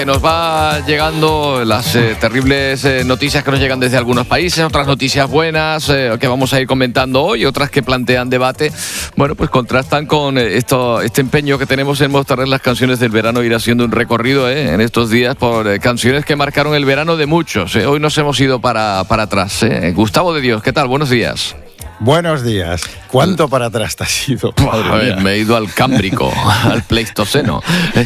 Nos va llegando las terribles noticias que nos llegan desde algunos países, otras noticias buenas que vamos a ir comentando hoy, otras que plantean debate. Bueno, pues contrastan con este empeño que tenemos en mostrarles las canciones del verano, ir haciendo un recorrido en estos días por canciones que marcaron el verano de muchos. Hoy nos hemos ido para atrás. Gustavo de Dios, ¿qué tal? Buenos días. Buenos días. ¿Cuánto para atrás te has ido? Me he ido al Cámbrico, al Pleistoceno.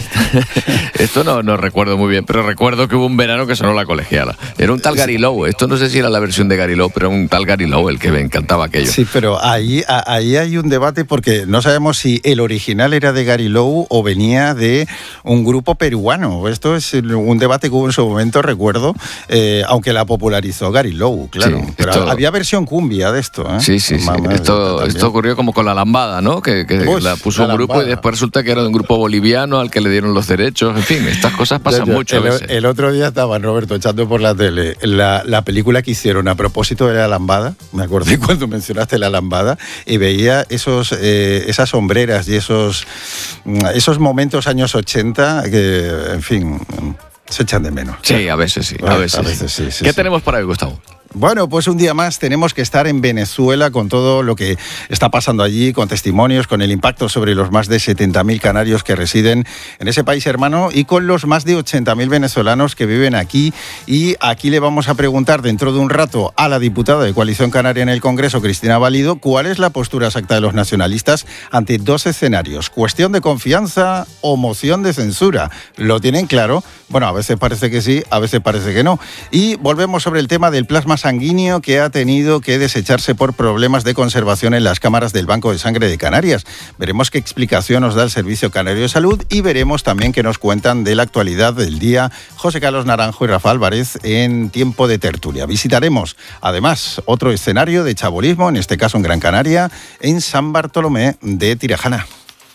Esto no recuerdo muy bien, pero recuerdo que hubo un verano que sonó la colegiala. Era un tal Gary Lowe. Esto no sé si era la versión de Gary Lowe, pero un tal Gary Lowe el que me encantaba aquello. Sí, pero ahí hay un debate porque no sabemos si el original era de Gary Lowe o venía de un grupo peruano. Esto es un debate que hubo en su momento, recuerdo, aunque la popularizó Gary Lowe, claro. Sí, pero había versión cumbia de esto, ¿eh? Sí. Esto ocurrió como con La Lambada, ¿no? Que la puso un grupo y después resulta que era de un grupo boliviano al que le dieron los derechos. En fin, estas cosas pasan mucho a veces. El otro día estaban, Roberto, echando por la tele la película que hicieron a propósito de La Lambada. Me acordé cuando mencionaste La Lambada y veía esas sombreras y esos momentos años 80 que, en fin, se echan de menos. Sí, a veces sí. A veces sí. ¿Qué tenemos para hoy, Gustavo? Bueno, pues un día más tenemos que estar en Venezuela con todo lo que está pasando allí, con testimonios, con el impacto sobre los más de 70.000 canarios que residen en ese país hermano y con los más de 80.000 venezolanos que viven aquí. Y aquí le vamos a preguntar dentro de un rato a la diputada de Coalición Canaria en el Congreso, Cristina Valido, cuál es la postura exacta de los nacionalistas ante dos escenarios: cuestión de confianza o moción de censura. ¿Lo tienen claro? Bueno, a veces parece que sí, a veces parece que no. Y volvemos sobre el tema del plasma sanguíneo que ha tenido que desecharse por problemas de conservación en las cámaras del Banco de Sangre de Canarias. Veremos qué explicación nos da el Servicio Canario de Salud y veremos también qué nos cuentan de la actualidad del día José Carlos Naranjo y Rafa Álvarez en Tiempo de Tertulia. Visitaremos además otro escenario de chabolismo, en este caso en Gran Canaria, en San Bartolomé de Tirajana.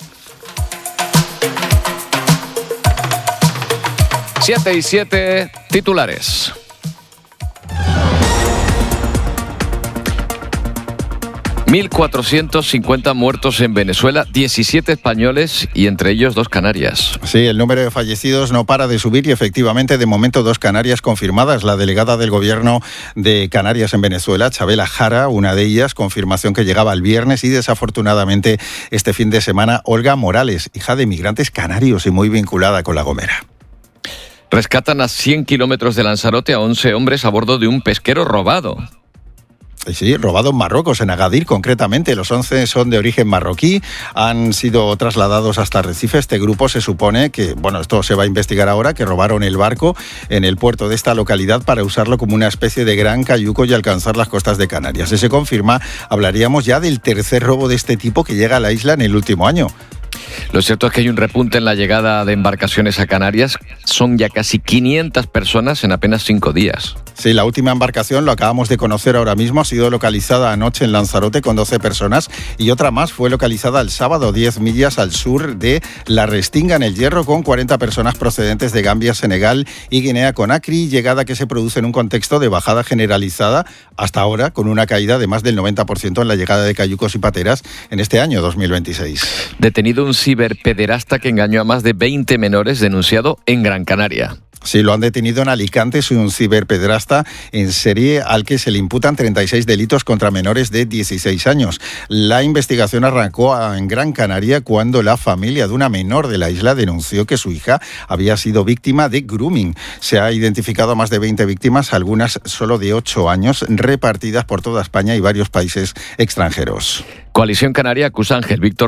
7:07 titulares. $1.450 muertos en Venezuela, 17 españoles y entre ellos 2 canarias. Sí, el número de fallecidos no para de subir y efectivamente de momento 2 Canarias confirmadas. La delegada del gobierno de Canarias en Venezuela, Chabela Jara, una de ellas, confirmación que llegaba el viernes, y desafortunadamente este fin de semana Olga Morales, hija de migrantes canarios y muy vinculada con La Gomera. Rescatan a 100 kilómetros de Lanzarote a 11 hombres a bordo de un pesquero robado. Sí, robado en Marruecos, en Agadir concretamente. Los 11 son de origen marroquí, han sido trasladados hasta Arrecife. Este grupo se supone que, bueno, esto se va a investigar ahora, que robaron el barco en el puerto de esta localidad para usarlo como una especie de gran cayuco y alcanzar las costas de Canarias. Si se confirma, hablaríamos ya del tercer robo de este tipo que llega a la isla en el último año. Lo cierto es que hay un repunte en la llegada de embarcaciones a Canarias. Son ya casi 500 personas en apenas 5 días. Sí, la última embarcación, lo acabamos de conocer ahora mismo, ha sido localizada anoche en Lanzarote con 12 personas y otra más fue localizada el sábado 10 millas al sur de La Restinga, en el Hierro, con 40 personas procedentes de Gambia, Senegal y Guinea-Conakry, llegada que se produce en un contexto de bajada generalizada hasta ahora, con una caída de más del 90% en la llegada de cayucos y pateras en este año 2026. Detenido un ciberpederasta que engañó a más de 20 menores, denunciado en Gran Canaria. Sí, lo han detenido en Alicante, es un ciberpedrasta en serie al que se le imputan 36 delitos contra menores de 16 años. La investigación arrancó en Gran Canaria cuando la familia de una menor de la isla denunció que su hija había sido víctima de grooming. Se ha identificado a más de 20 víctimas, algunas solo de 8 años, repartidas por toda España y varios países extranjeros. Coalición Canaria acusa a Ángel Víctor